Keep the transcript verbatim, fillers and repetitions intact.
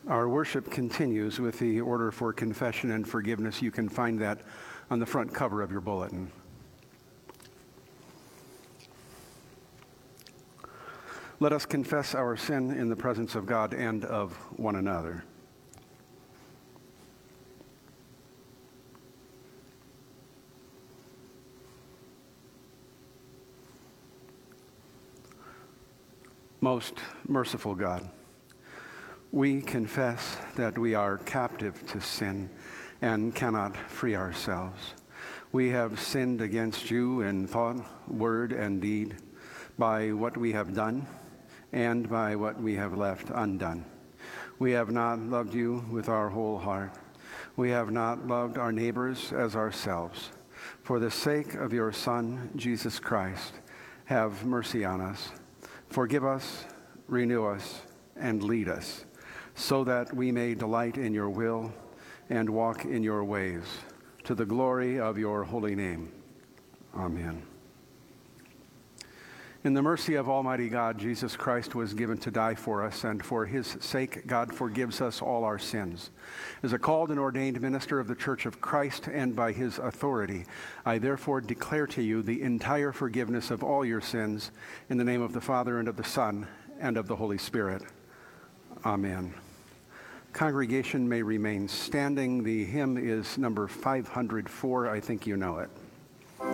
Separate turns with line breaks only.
Our worship continues with the order for confession and forgiveness. You can find that on the front cover of your bulletin. Let us confess our sin in the presence of God and of one another. Most merciful God, we confess that we are captive to sin and cannot free ourselves. We have sinned against you in thought, word, and deed, by what we have done and by what we have left undone. We have not loved you with our whole heart. We have not loved our neighbors as ourselves. For the sake of your Son, Jesus Christ, have mercy on us. Forgive us, renew us, and lead us, so that we may delight in your will and walk in your ways, to the glory of your holy name. Amen. In the mercy of Almighty God, Jesus Christ was given to die for us, and for his sake, God forgives us all our sins. As a called and ordained minister of the Church of Christ, and by his authority, I therefore declare to you the entire forgiveness of all your sins, in the name of the Father, and of the Son, and of the Holy Spirit. Amen. Congregation may remain standing. The hymn is number five hundred four. I think you know it.